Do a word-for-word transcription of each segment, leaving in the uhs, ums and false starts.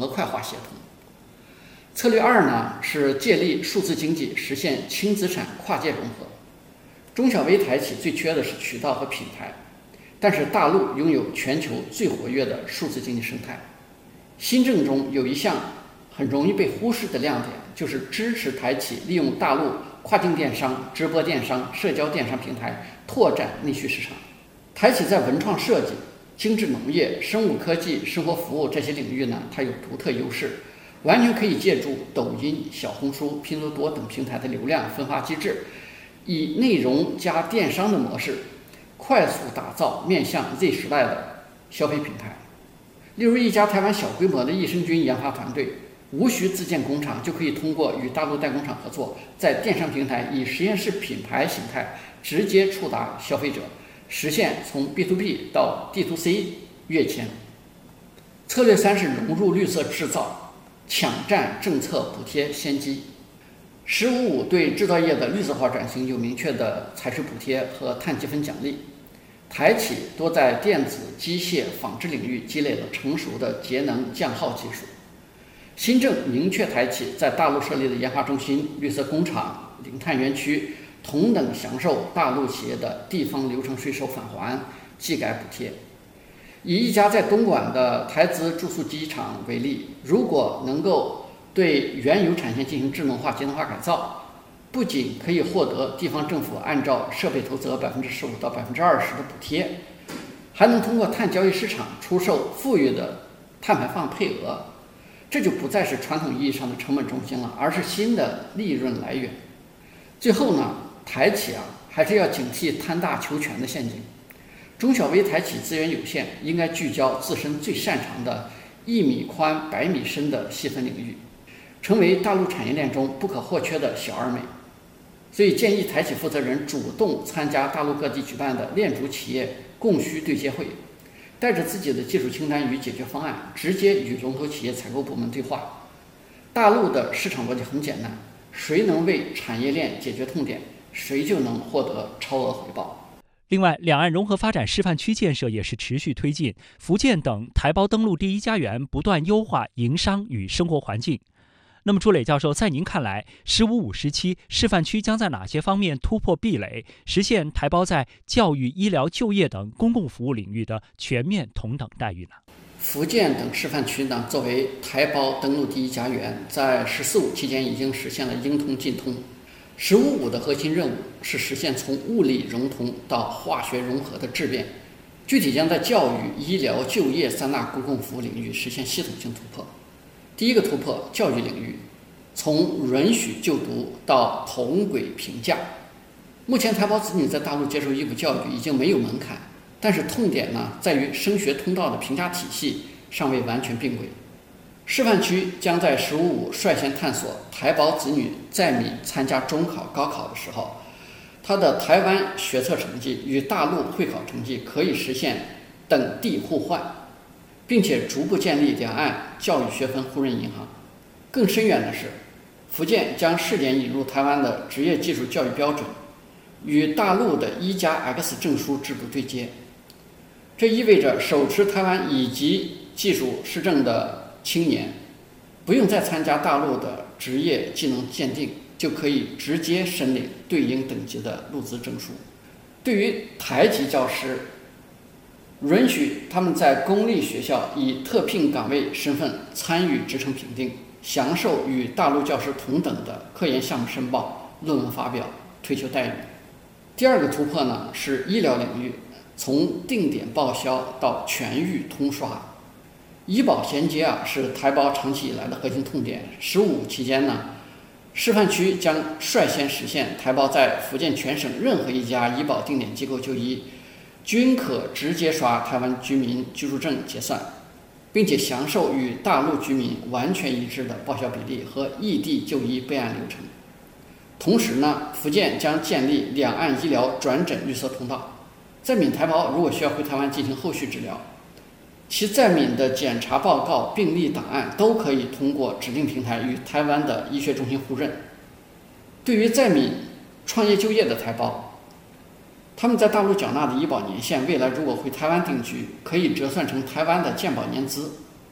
模块化协同。策略二呢是借力数字经济，实现轻资产跨界融合。中小微台企最缺的是渠道和品牌，但是大陆拥有全球最活跃的数字经济生态。新政中有一项很容易被忽视的亮点，就是支持台企利用大陆跨境电商、直播电商、社交电商平台拓展内需市场。台企在文创设计、精致农业、生物科技、生活服务这些领域呢，它有独特优势，完全可以借助抖音、小红书、拼多多等平台的流量分发机制，以内容加电商的模式，快速打造面向 Z 时代的消费品牌。例如，一家台湾小规模的益生菌研发团队，无需自建工厂，就可以通过与大陆代工厂合作，在电商平台以实验室品牌形态直接触达消费者，实现从 B to B 到 D to C 跃迁。策略三是融入绿色制造，抢占政策补贴先机。十五五对制造业的绿色化转型有明确的财税补贴和碳积分奖励。台企多在电子、机械、纺织领域积累了成熟的节能降耗技术。新政明确台企在大陆设立的研发中心、绿色工厂、零碳园区同等享受大陆企业的地方流程税收返还、技改补贴。以一家在东莞的台资住宿机场为例，如果能够对原有产线进行智能化、节能化改造，不仅可以获得地方政府按照设备投资额百分之十五到百分之二十的补贴，还能通过碳交易市场出售富裕的碳排放配额，这就不再是传统意义上的成本中心了，而是新的利润来源。最后呢，台企啊还是要警惕贪大求全的陷阱。中小微台企资源有限，应该聚焦自身最擅长的一米宽百米深的细分领域，成为大陆产业链中不可或缺的小而美。所以建议台企负责人主动参加大陆各地举办的链主企业供需对接会，带着自己的技术清单与解决方案，直接与龙头企业采购部门对话。大陆的市场逻辑很简单，谁能为产业链解决痛点，谁就能获得超额回报。 另外，两岸融合发展示范区建设也是持续推进，福建等台胞登陆第一家园不断优化营商与生活环境。那么朱磊教授，在您看来，十五五时期示范区将在哪些方面突破壁垒，实现台胞在教育、医疗、就业等公共服务领域的全面同等待遇呢？ 福建等示范区呢，作为台胞登陆第一家园，在十四五期间已经实现了应通尽通。十五五的核心任务是实现从物理融通到化学融合的质变，具体将在教育、医疗、就业三大公共服务领域实现系统性突破。第一个突破，教育领域，从允许就读到同轨评价。目前台胞子女在大陆接受义务教育已经没有门槛，但是痛点呢在于升学通道的评价体系尚未完全并轨。示范区将在十五五率先探索台胞子女在闽参加中考、高考的时候，他的台湾学测成绩与大陆会考成绩可以实现等地互换，并且逐步建立两岸教育学分互认银行。更深远的是，福建将试点引入台湾的职业技术教育标准，与大陆的一加 X 证书制度对接。这意味着手持台湾乙级技术师证的青年，不用再参加大陆的职业技能鉴定，就可以直接申领对应等级的陆资证书。对于台籍教师，允许他们在公立学校以特聘岗位身份参与职称评定，享受与大陆教师同等的科研项目申报、论文发表、退休待遇。第二个突破呢是医疗领域，从定点报销到全域通刷。医保衔接啊是台胞长期以来的核心痛点。十五期间呢，示范区将率先实现台胞在福建全省任何一家医保定点机构就医，均可直接刷台湾居民居住证结算，并且享受与大陆居民完全一致的报销比例和异地就医备案流程。同时呢，福建将建立两岸医疗转诊绿色通道，在闽台胞如果需要回台湾进行后续治疗，其在闽的检查报告、病历档案都可以通过指定平台与台湾的医学中心互认。对于在闽创业就业的台胞，他们在大陆缴纳的医保年限，未来如果回台湾定居，可以折算成台湾的健保年资。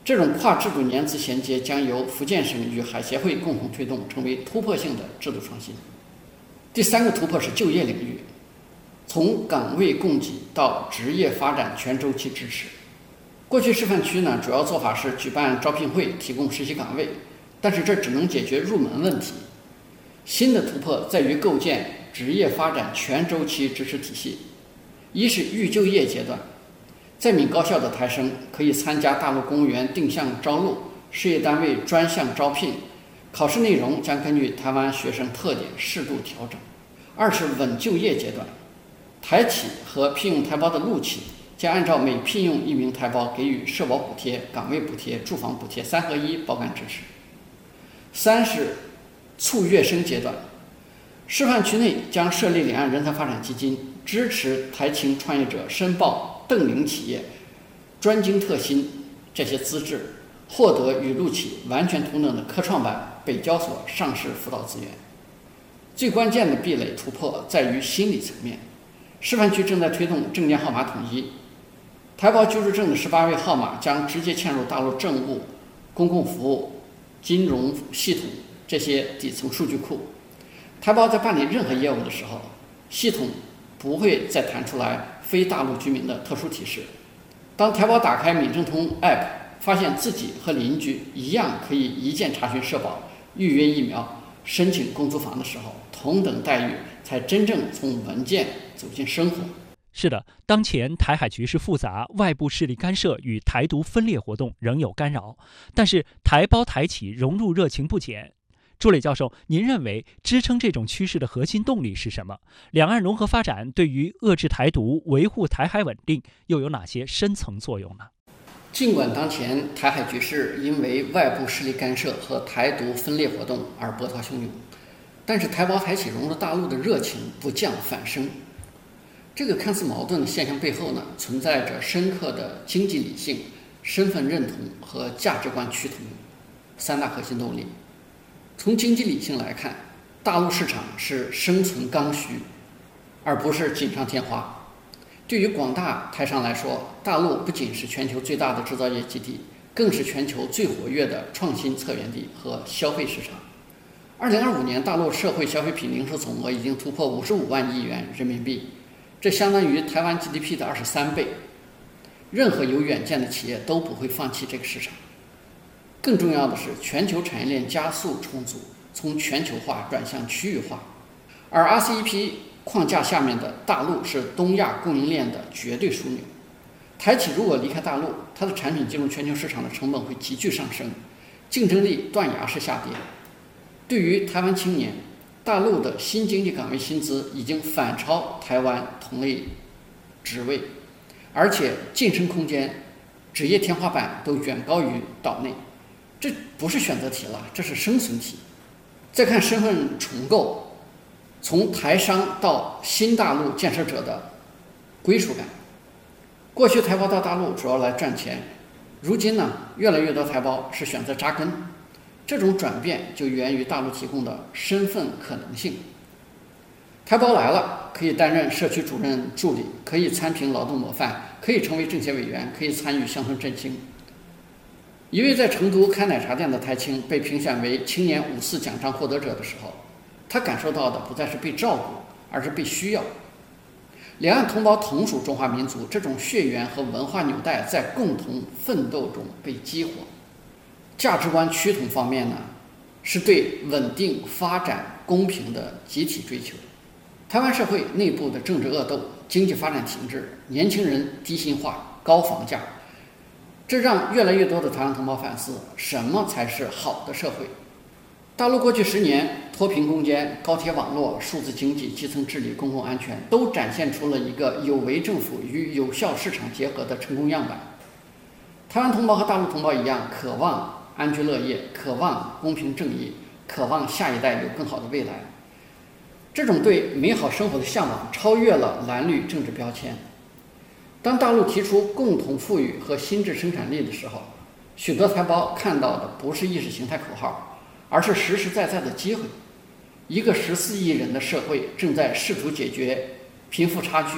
这种跨制度年资衔接将由福建省与海协会共同推动，成为突破性的制度创新。第三个突破是就业领域，从岗位供给到职业发展全周期支持。过去示范区呢，主要做法是举办招聘会，提供实习岗位，但是这只能解决入门问题。新的突破在于构建职业发展全周期支持体系。一是预就业阶段，在闽高校的台生可以参加大陆公务员定向招录、事业单位专项招聘，考试内容将根据台湾学生特点适度调整。二是稳就业阶段，台企和聘用台胞的陆企将按照每聘用一名台胞给予社保补贴、岗位补贴、住房补贴三合一包干支持。三是促跃升阶段，示范区内将设立两岸人才发展基金，支持台青创业者申报邓领企业专精特新这些资质，获得与陆企完全同等的科创板、北交所上市辅导资源。最关键的壁垒突破在于心理层面，示范区正在推动证件号码统一，台胞居住证的十八位号码将直接嵌入大陆政务、公共服务、金融系统这些底层数据库。台胞在办理任何业务的时候，系统不会再弹出来非大陆居民的特殊提示。当台胞打开闽政通 App， 发现自己和邻居一样可以一键查询社保、预约疫苗、申请公租房的时候，同等待遇才真正从文件走进生活。 是的，当前台海局势复杂，外部势力干涉与台独分裂活动仍有干扰，但是台胞台企融入热情不减。朱磊教授，您认为支撑这种趋势的核心动力是什么？两岸融合发展对于遏制台独、维护台海稳定又有哪些深层作用呢？ 尽管当前台海局势因为外部势力干涉和台独分裂活动而波涛汹涌，但是台胞台企融入大陆的热情不降反升。这个看似矛盾的现象背后呢，存在着深刻的经济理性、身份认同和价值观趋同三大核心动力。从经济理性来看，大陆市场是生存刚需，而不是锦上添花。对于广大台商来说，大陆不仅是全球最大的制造业基地，更是全球最活跃的创新策源地和消费市场。二零二五年，大陆社会消费品零售总额已经突破五十五万亿元人民币，这相当于台湾 G D P 的二十三倍。任何有远见的企业都不会放弃这个市场。更重要的是，全球产业链加速重组，从全球化转向区域化，而 R C E P 框架下面的大陆是东亚供应链的绝对枢纽。台企如果离开大陆，它的产品进入全球市场的成本会急剧上升，竞争力断崖式下跌。对于台湾青年，大陆的新经济岗位薪资已经反超台湾同类职位，而且晋升空间、职业天花板都远高于岛内。这不是选择题了，这是生存题。再看身份重构，从台商到新大陆建设者的归属感。过去台胞到大陆主要来赚钱，如今呢，越来越多台胞是选择扎根。这种转变就源于大陆提供的身份可能性。台胞来了，可以担任社区主任助理，可以参评劳动模范，可以成为政协委员，可以参与乡村振兴。一位在成都开奶茶店的台青被评选为青年五四奖章获得者的时候，他感受到的不再是被照顾，而是被需要。两岸同胞同属中华民族，这种血缘和文化纽带在共同奋斗中被激活。价值观趋同方面呢，是对稳定、发展、公平的集体追求。台湾社会内部的政治恶斗、经济发展停滞、年轻人低薪化、高房价，这让越来越多的台湾同胞反思，什么才是好的社会。大陆过去十年脱贫攻坚、高铁网络、数字经济、基层治理、公共安全，都展现出了一个有为政府与有效市场结合的成功样板。台湾同胞和大陆同胞一样，渴望安居乐业，渴望公平正义，渴望下一代有更好的未来。这种对美好生活的向往超越了蓝绿政治标签。当大陆提出共同富裕和新质生产力的时候，许多台胞看到的不是意识形态口号，而是实实在在的机会。一个十四亿人的社会正在试图解决贫富差距、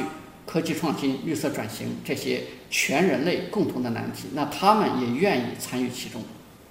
科技创新、绿色转型这些全人类共同的难题，那他们也愿意参与其中。